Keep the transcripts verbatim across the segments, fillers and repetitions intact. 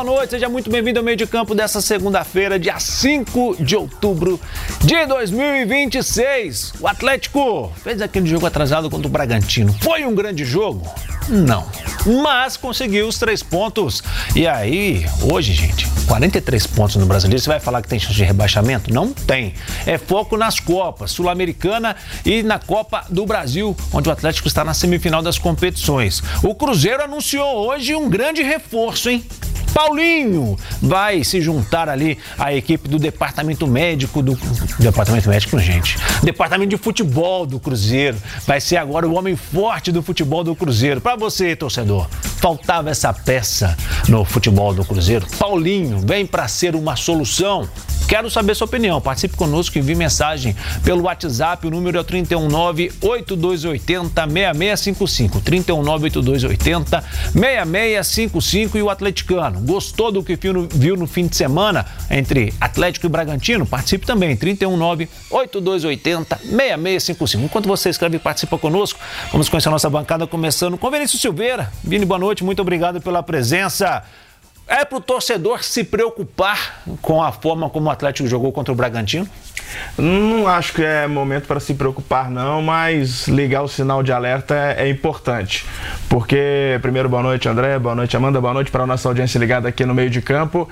boa noite, seja muito bem-vindo ao Meio de Campo dessa segunda-feira, dia cinco de outubro de dois mil e vinte e seis. O Atlético fez aquele jogo atrasado contra o Bragantino. Foi um grande jogo? Não. Mas conseguiu os três pontos. E aí, hoje, gente, quarenta e três pontos no Brasileiro. Você vai falar que tem chance de rebaixamento? Não tem. É foco nas Copas Sul-Americana e na Copa do Brasil, onde o Atlético está na semifinal das competições. O Cruzeiro anunciou hoje um grande reforço, hein? Paulinho vai se juntar ali à equipe do departamento médico do... Departamento médico, gente. Departamento de futebol do Cruzeiro. Vai ser agora o homem forte do futebol do Cruzeiro. Para você, torcedor, faltava essa peça no futebol do Cruzeiro. Paulinho vem para ser uma solução. Quero saber sua opinião. Participe conosco, envie mensagem pelo WhatsApp. O número é o trinta e um nove, oito dois oito zero, seis seis cinco cinco. trinta e um nove, oito dois oito zero, seis seis cinco cinco. E o atleticano, gostou do que viu no, viu no fim de semana entre Atlético e Bragantino? Participe também. trinta e um nove, oito dois oito zero, seis seis cinco cinco. Enquanto você escreve e participa conosco, vamos conhecer a nossa bancada, começando com Vinícius Silveira. Vini, boa noite, muito obrigado pela presença. É para o torcedor se preocupar com a forma como o Atlético jogou contra o Bragantino? Não acho que é momento para se preocupar não, mas ligar o sinal de alerta é, é importante. Porque, primeiro, boa noite, André, boa noite, Amanda, boa noite para a nossa audiência ligada aqui no Meio de Campo.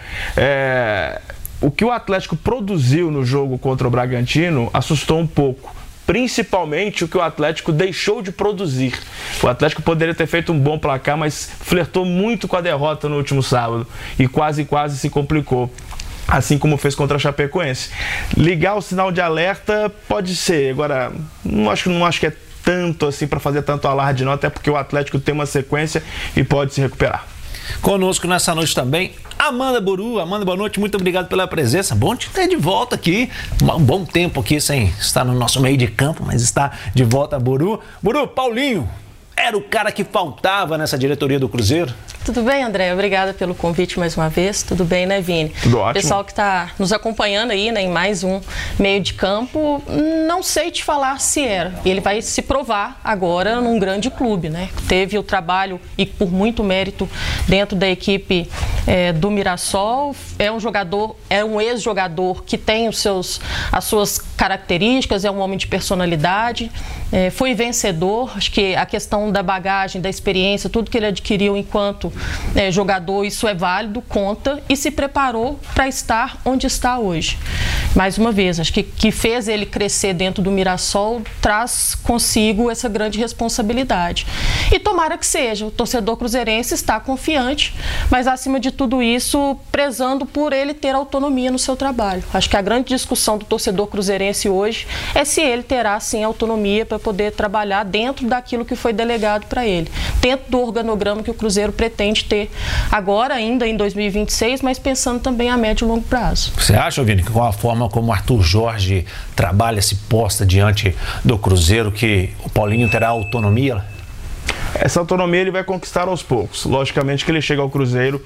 É, o que o Atlético produziu no jogo contra o Bragantino assustou um pouco. Principalmente o que o Atlético deixou de produzir. O Atlético poderia ter feito um bom placar, mas flertou muito com a derrota no último sábado e quase, quase se complicou. Assim como fez contra a Chapecoense. Ligar o sinal de alerta pode ser, agora não acho, não acho que é tanto assim para fazer tanto alarde não, até porque o Atlético tem uma sequência e pode se recuperar. Conosco nessa noite também, Amanda Buru. Amanda, boa noite, muito obrigado pela presença. Bom te ter de volta aqui. Um bom tempo aqui sem estar no nosso meio de campo, mas está de volta, Buru. Buru, Paulinho era o cara que faltava nessa diretoria do Cruzeiro? Tudo bem, André? Obrigada pelo convite mais uma vez. Tudo bem, né, Vini? Tudo ótimo. Pessoal que está nos acompanhando aí, né, em mais um Meio de Campo, não sei te falar se era. Ele vai se provar agora num grande clube, né? Teve o trabalho e por muito mérito dentro da equipe é, do Mirassol. É um jogador, é um ex-jogador que tem os seus, as suas características, é um homem de personalidade, é, foi vencedor. Acho que a questão da bagagem, da experiência, tudo que ele adquiriu enquanto É, jogador, isso é válido, conta, e se preparou para estar onde está hoje. Mais uma vez, acho que que fez ele crescer dentro do Mirassol traz consigo essa grande responsabilidade. E tomara que seja, o torcedor cruzeirense está confiante, mas acima de tudo isso, prezando por ele ter autonomia no seu trabalho. Acho que a grande discussão do torcedor cruzeirense hoje é se ele terá, sim, autonomia para poder trabalhar dentro daquilo que foi delegado para ele, dentro do organograma que o Cruzeiro pretende ter agora, ainda em dois mil e vinte e seis, mas pensando também a médio e longo prazo. Você acha, Vini, que com a forma como o Arthur Jorge trabalha, se posta diante do Cruzeiro, que o Paulinho terá autonomia? Essa autonomia ele vai conquistar aos poucos. Logicamente que ele chega ao Cruzeiro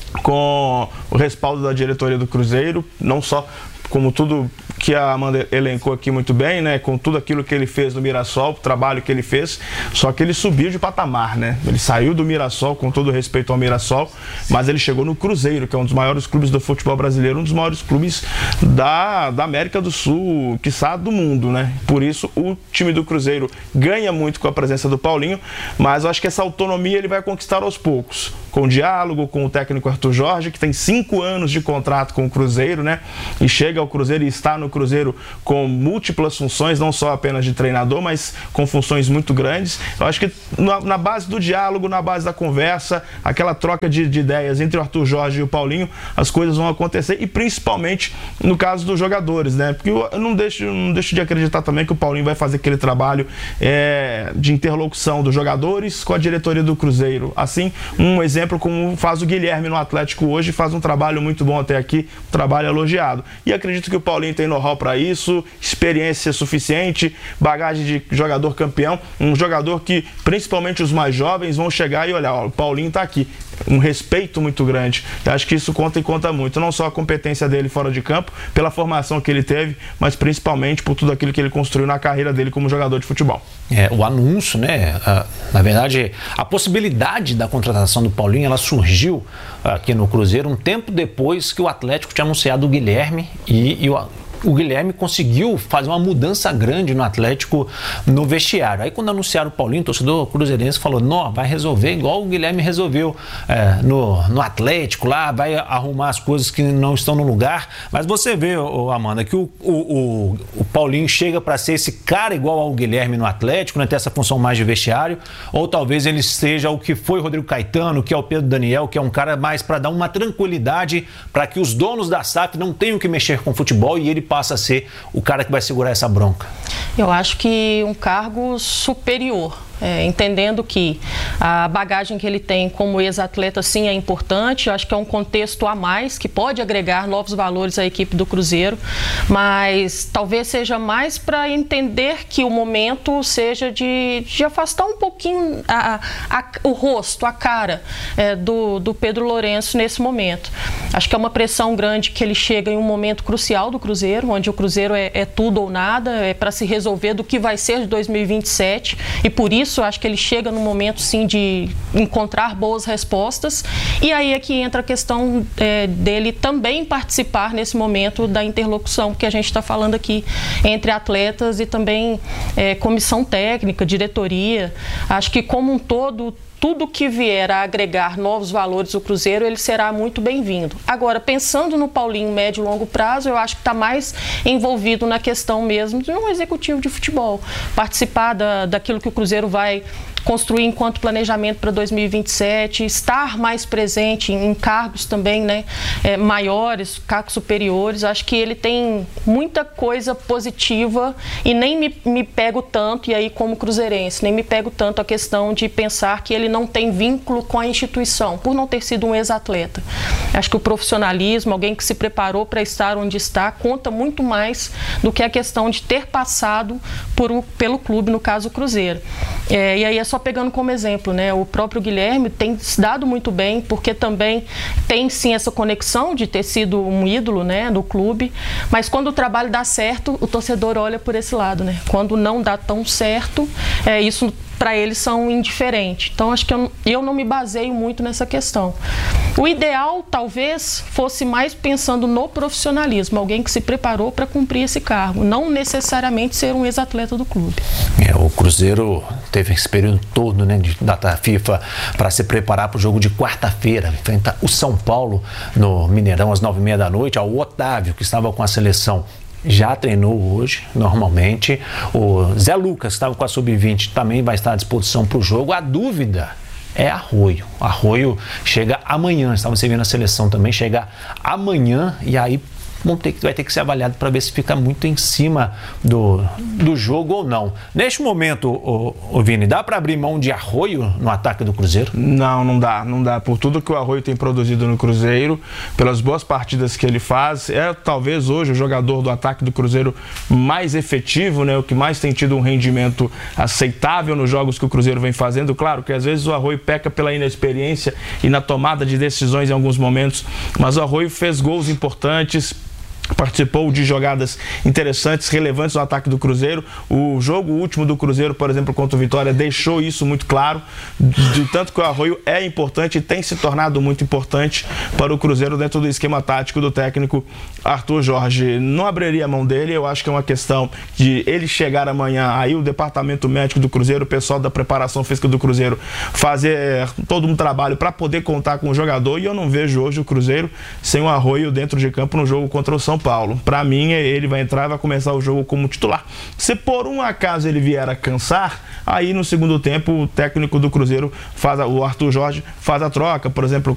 com o respaldo da diretoria do Cruzeiro, não só como tudo que a Amanda elencou aqui muito bem, né, com tudo aquilo que ele fez no Mirassol, o trabalho que ele fez, só que ele subiu de patamar, né, ele saiu do Mirassol, com todo respeito ao Mirassol, mas ele chegou no Cruzeiro, que é um dos maiores clubes do futebol brasileiro, um dos maiores clubes da, da América do Sul, quiçá do mundo, né, por isso o time do Cruzeiro ganha muito com a presença do Paulinho, mas eu acho que essa autonomia ele vai conquistar aos poucos, com diálogo com o técnico Arthur Jorge, que tem cinco anos de contrato com o Cruzeiro, né, e chega ao Cruzeiro e está no Cruzeiro com múltiplas funções, não só apenas de treinador, mas com funções muito grandes. Eu acho que na, na base do diálogo, na base da conversa, aquela troca de, de ideias entre o Arthur Jorge e o Paulinho, as coisas vão acontecer, e principalmente no caso dos jogadores, né? Porque eu não deixo, não deixo de acreditar também que o Paulinho vai fazer aquele trabalho é, de interlocução dos jogadores com a diretoria do Cruzeiro. Assim, um exemplo como faz o Guilherme no Atlético hoje, faz um trabalho muito bom até aqui, um trabalho elogiado. E acredito que o Paulinho tem know-how para isso, experiência suficiente, bagagem de jogador campeão, um jogador que principalmente os mais jovens vão chegar e olhar, ó, o Paulinho tá aqui. um respeito muito grande. Eu acho que isso conta e conta muito, não só a competência dele fora de campo, pela formação que ele teve, mas principalmente por tudo aquilo que ele construiu na carreira dele como jogador de futebol. É, o anúncio, né? Uh, na verdade, a possibilidade da contratação do Paulinho, ela surgiu aqui no Cruzeiro um tempo depois que o Atlético tinha anunciado o Guilherme e, e o O Guilherme conseguiu fazer uma mudança grande no Atlético no vestiário. Aí quando anunciaram o Paulinho, o torcedor cruzeirense falou: não, vai resolver igual o Guilherme resolveu é, no, no Atlético lá, vai arrumar as coisas que não estão no lugar. Mas você vê, ô, Amanda, que o, o, o, o Paulinho chega para ser esse cara igual ao Guilherme no Atlético, né, ter essa função mais de vestiário, ou talvez ele seja o que foi o Rodrigo Caetano, que é o Pedro Daniel, que é um cara mais para dar uma tranquilidade para que os donos da S A F não tenham que mexer com futebol e ele passa a ser o cara que vai segurar essa bronca. Eu acho que um cargo superior. É, entendendo que a bagagem que ele tem como ex-atleta sim é importante, eu acho que é um contexto a mais que pode agregar novos valores à equipe do Cruzeiro, mas talvez seja mais para entender que o momento seja de, de afastar um pouquinho a, a, o rosto, a cara é, do, do Pedro Lourenço nesse momento. Acho que é uma pressão grande que ele chega em um momento crucial do Cruzeiro, onde o Cruzeiro é, é tudo ou nada, é para se resolver do que vai ser de dois mil e vinte e sete, e por isso Isso, acho que ele chega no momento, sim, de encontrar boas respostas. E aí é que entra a questão é, dele também participar nesse momento da interlocução que a gente está falando aqui entre atletas e também é, comissão técnica, diretoria. Acho que como um todo, tudo que vier a agregar novos valores ao Cruzeiro, ele será muito bem-vindo. Agora, pensando no Paulinho médio e longo prazo, eu acho que está mais envolvido na questão mesmo de um executivo de futebol. Participar da, daquilo que o Cruzeiro vai construir enquanto planejamento para dois mil e vinte e sete, estar mais presente em, em cargos também, né, é, maiores, cargos superiores. Acho que ele tem muita coisa positiva e nem me, me pego tanto, e aí como cruzeirense, nem me pego tanto a questão de pensar que ele não tem vínculo com a instituição, por não ter sido um ex-atleta. Acho que o profissionalismo, alguém que se preparou para estar onde está, conta muito mais do que a questão de ter passado por o, pelo clube, no caso o Cruzeiro. É, e aí é só pegando como exemplo, né? O próprio Guilherme tem se dado muito bem, porque também tem sim essa conexão de ter sido um ídolo, né, no clube, mas quando o trabalho dá certo, o torcedor olha por esse lado, né? Quando não dá tão certo, é, isso para eles são indiferentes. Então acho que eu, eu não me baseio muito nessa questão. O ideal talvez fosse mais pensando no profissionalismo, alguém que se preparou para cumprir esse cargo, não necessariamente ser um ex-atleta do clube. É, o Cruzeiro teve esse período todo, né, de data FIFA para se preparar para o jogo de quarta-feira, enfrentar o São Paulo no Mineirão às nove e meia da noite. O Otávio, que estava com a seleção, já treinou hoje, normalmente. O Zé Lucas, que estava com a sub vinte, também vai estar à disposição para o jogo. A dúvida é Arroio. Arroio chega amanhã, estava servindo a seleção também, chega amanhã e aí vão ter, vai ter que ser avaliado para ver se fica muito em cima do, do jogo ou não. Neste momento, o, o Vini, dá para abrir mão de Arroio no ataque do Cruzeiro? Não, não dá, não dá. Por tudo que o Arroio tem produzido no Cruzeiro, pelas boas partidas que ele faz, é talvez hoje o jogador do ataque do Cruzeiro mais efetivo, né? O que mais tem tido um rendimento aceitável nos jogos que o Cruzeiro vem fazendo. Claro que às vezes o Arroio peca pela inexperiência e na tomada de decisões em alguns momentos, mas o Arroio fez gols importantes, participou de jogadas interessantes, relevantes no ataque do Cruzeiro. O jogo último do Cruzeiro, por exemplo, contra o Vitória, deixou isso muito claro, de tanto que o Arroio é importante e tem se tornado muito importante para o Cruzeiro dentro do esquema tático do técnico Arthur Jorge. Não abriria a mão dele, eu acho que é uma questão de ele chegar amanhã, aí o departamento médico do Cruzeiro, o pessoal da preparação física do Cruzeiro, fazer todo um trabalho para poder contar com o jogador, e eu não vejo hoje o Cruzeiro sem o Arroio dentro de campo no jogo contra o São Paulo. Para mim, ele vai entrar e vai começar o jogo como titular. Se por um acaso ele vier a cansar, aí no segundo tempo o técnico do Cruzeiro, faz a, o Arthur Jorge, faz a troca. Por exemplo,